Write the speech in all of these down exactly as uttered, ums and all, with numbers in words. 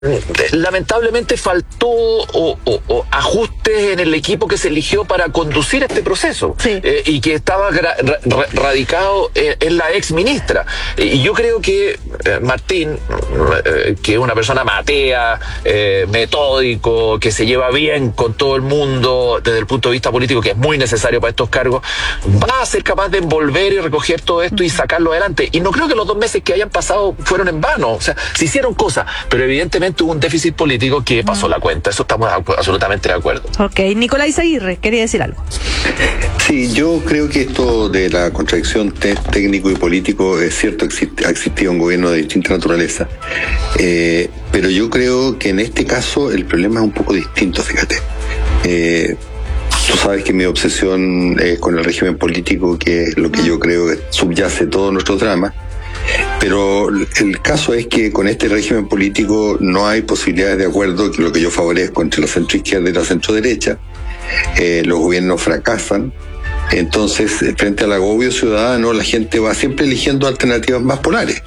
lamentablemente faltó o, o, o ajustes en el equipo que se eligió para conducir este proceso, sí. eh, y que estaba ra, ra, radicado en, en la ex ministra. Y yo creo que eh, Martín, eh, que es una persona matea, eh, metódico, que se lleva bien con todo el mundo desde el punto de vista político, que es muy necesario para estos cargos, va a ser capaz de envolver y recoger todo esto y sacarlo adelante. Y no creo que los dos meses que hayan pasado fueron en vano. O sea, se hicieron cosas, pero evidentemente hubo un déficit político que pasó la cuenta. Eso estamos absolutamente de acuerdo. Ok, Nicolás Aguirre, quería decir algo. Sí, yo creo que esto de la contradicción te- técnico y político es cierto, existe, ha existido un gobierno de distinta naturaleza, eh, pero yo creo que en este caso el problema es un poco distinto, fíjate. Eh, Tú sabes que mi obsesión es con el régimen político, que es lo que yo creo que subyace todo nuestro drama. Pero el caso es que con este régimen político no hay posibilidades de acuerdo, que es lo que yo favorezco, entre la centroizquierda y la centroderecha. Eh, los gobiernos fracasan. Entonces, frente al agobio ciudadano, la gente va siempre eligiendo alternativas más polares.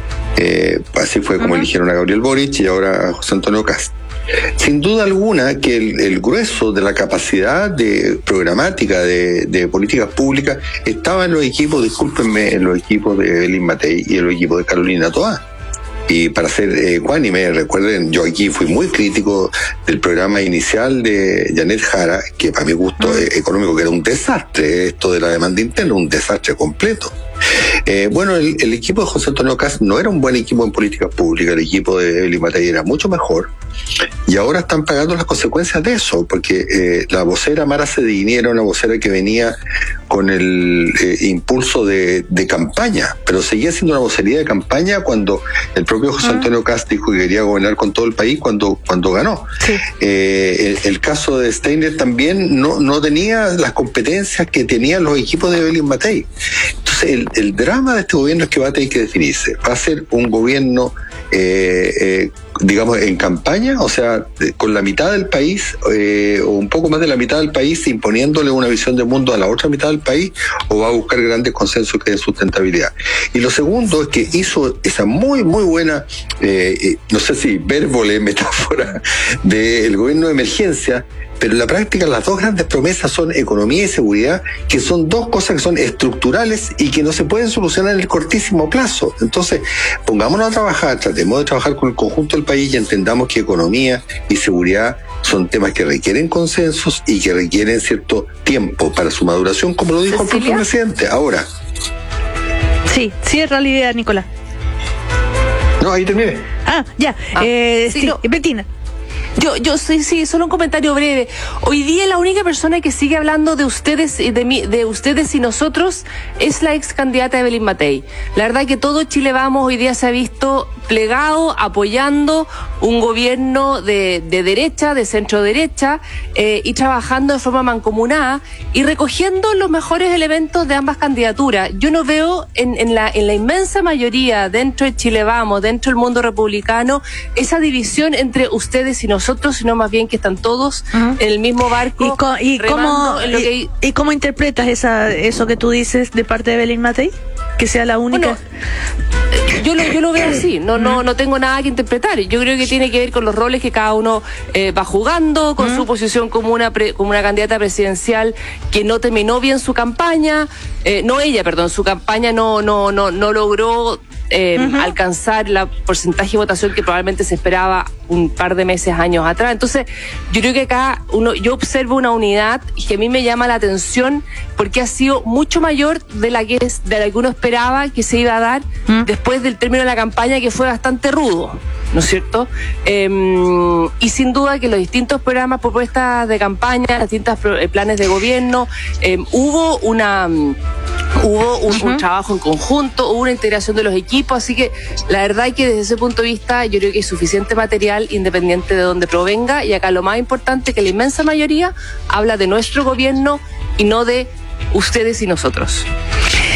Eh, así fue como uh-huh. eligieron a Gabriel Boric y ahora a José Antonio Kast. Sin duda alguna que el, el grueso de la capacidad de programática de, de políticas públicas estaba en los equipos, discúlpenme, en los equipos de Evelyn Matei y en los equipos de Carolina Toá. Y para ser eh, ecuánime, recuerden, yo aquí fui muy crítico del programa inicial de Janet Jara, que para mi gusto eh, económico que era un desastre, esto de la demanda interna, un desastre completo. Eh, bueno, el, el equipo de José Antonio Kast no era un buen equipo en políticas públicas, el equipo de Evelyn Matei era mucho mejor, y ahora están pagando las consecuencias de eso, porque eh, la vocera Mara Cedini era una vocera que venía con el eh, impulso de, de campaña, pero seguía siendo una vocería de campaña cuando el propio José Antonio Kast dijo que quería gobernar con todo el país cuando, cuando ganó. Sí. Eh, el, el caso de Steiner también no, no tenía las competencias que tenían los equipos de Evelyn Matei. Entonces, el, el drama de este gobierno es que va a tener que definirse. Va a ser un gobierno, eh, eh, digamos, en campaña, o sea, con la mitad del país, eh, o un poco más de la mitad del país, imponiéndole una visión de mundo a la otra mitad del país, o va a buscar grandes consensos que den sustentabilidad. Y lo segundo es que hizo esa muy, muy buena, eh, eh, no sé si vérvole, metáfora, del gobierno de emergencia, pero en la práctica las dos grandes promesas son economía y seguridad, que son dos cosas que son estructurales y que no se pueden solucionar en el cortísimo plazo. Entonces, pongámonos a trabajar, tratemos de trabajar con el conjunto del país y entendamos que economía y seguridad son temas que requieren consensos y que requieren cierto tiempo para su maduración, como lo dijo ¿Cecilia? El propio presidente. Ahora. Sí, cierra la idea, Nicolás. No, ahí terminé. Ah, ya. Ah, eh, sí, sí no. Bettina. Yo, yo sí, sí, solo un comentario breve. Hoy día la única persona que sigue hablando de ustedes, de mí, de ustedes y nosotros es la ex candidata Evelyn Matei. La verdad que todo Chile Vamos hoy día se ha visto plegado, apoyando un gobierno de, de derecha, de centro derecha, eh, y trabajando de forma mancomunada y recogiendo los mejores elementos de ambas candidaturas. Yo no veo en, en la, en la inmensa mayoría dentro de Chile Vamos, dentro del mundo republicano, esa división entre ustedes y nosotros, sino más bien que están todos uh-huh. en el mismo barco. ¿Y, co- y, cómo, en lo y, que... ¿Y cómo interpretas esa, eso que tú dices de parte de Evelyn Matei? Que sea la única. Bueno, yo lo, yo lo veo así, no, no, no tengo nada que interpretar. Yo creo que tiene que ver con los roles que cada uno eh, va jugando, con uh-huh. su posición como una, pre, como una candidata presidencial que no terminó bien su campaña, eh, no ella, perdón, su campaña no, no, no, no logró eh, uh-huh. alcanzar la porcentaje de votación que probablemente se esperaba un par de meses, años atrás. Entonces, yo creo que acá uno, yo observo una unidad que a mí me llama la atención porque ha sido mucho mayor de la que es, de la que uno esperaba que se iba a dar ¿Mm? Después del término de la campaña, que fue bastante rudo, ¿no es cierto? Eh, y sin duda que los distintos programas, propuestas de campaña, los distintos planes de gobierno, eh, hubo una... Hubo un, uh-huh. un trabajo en conjunto, hubo una integración de los equipos, así que la verdad es que desde ese punto de vista yo creo que hay suficiente material independiente de donde provenga, y acá lo más importante es que la inmensa mayoría habla de nuestro gobierno y no de ustedes y nosotros.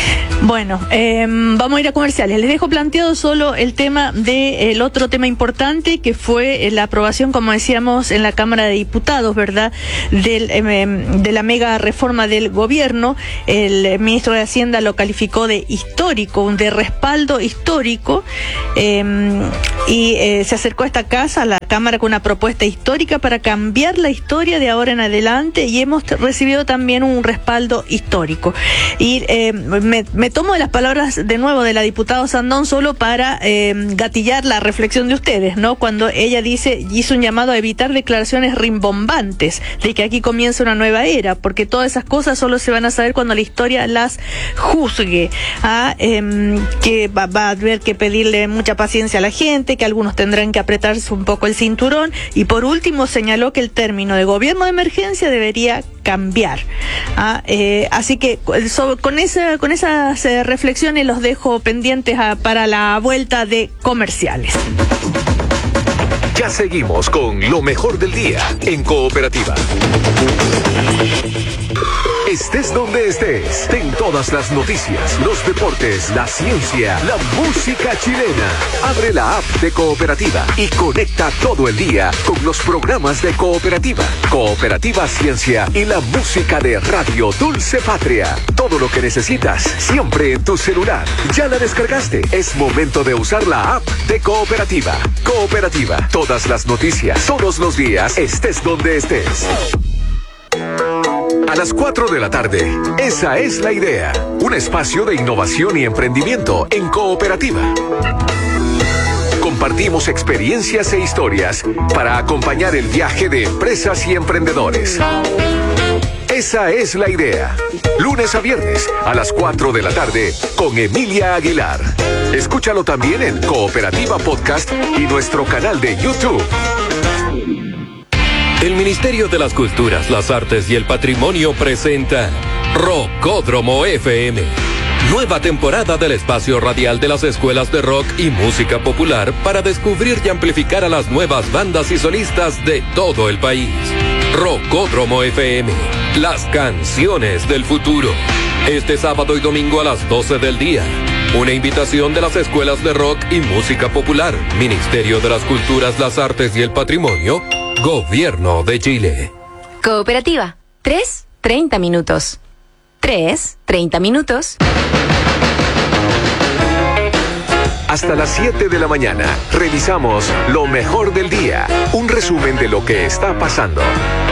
Bueno, eh, vamos a ir a comerciales. Les dejo planteado solo el tema del otro tema importante, que fue la aprobación, como decíamos, en la Cámara de Diputados, ¿verdad?, del, eh, de la mega reforma del gobierno. El ministro de Hacienda lo calificó de histórico, de respaldo histórico, eh, y eh, se acercó a esta casa, a la Cámara, con una propuesta histórica para cambiar la historia de ahora en adelante, y hemos recibido también un respaldo histórico. Y eh, me, me tomo de las palabras de nuevo de la diputada Sandón solo para eh, gatillar la reflexión de ustedes, ¿no? Cuando ella dice, hizo un llamado a evitar declaraciones rimbombantes de que aquí comienza una nueva era, porque todas esas cosas solo se van a saber cuando la historia las juzgue. ¿Ah? Eh, que va, va a haber que pedirle mucha paciencia a la gente, que algunos tendrán que apretarse un poco el cinturón, y por último señaló que el término de gobierno de emergencia debería cambiar. ¿Ah? Eh, así que so, con esa, con esas eh, reflexiones los dejo pendientes a, para la vuelta de comerciales. Ya seguimos con lo mejor del día en Cooperativa. Estés donde estés, ten todas las noticias, los deportes, la ciencia, la música chilena. Abre la app de Cooperativa y conecta todo el día con los programas de Cooperativa, Cooperativa Ciencia y la música de Radio Dulce Patria. Todo lo que necesitas, siempre en tu celular. ¿Ya la descargaste? Es momento de usar la app de Cooperativa. Cooperativa, todas las noticias, todos los días, estés donde estés. A las cuatro de la tarde, esa es la idea. Un espacio de innovación y emprendimiento en Cooperativa. Compartimos experiencias e historias para acompañar el viaje de empresas y emprendedores. Esa es la idea. Lunes a viernes a las cuatro de la tarde con Emilia Aguilar. Escúchalo también en Cooperativa Podcast y nuestro canal de YouTube. El Ministerio de las Culturas, las Artes y el Patrimonio presenta Rockódromo F M. Nueva temporada del espacio radial de las escuelas de rock y música popular para descubrir y amplificar a las nuevas bandas y solistas de todo el país. Rockódromo F M, las canciones del futuro. Este sábado y domingo a las doce del día. Una invitación de las escuelas de rock y música popular, Ministerio de las Culturas, las Artes y el Patrimonio, Gobierno de Chile. Cooperativa, tres, treinta minutos. tres, treinta minutos. Hasta las siete de la mañana, revisamos lo mejor del día. Un resumen de lo que está pasando.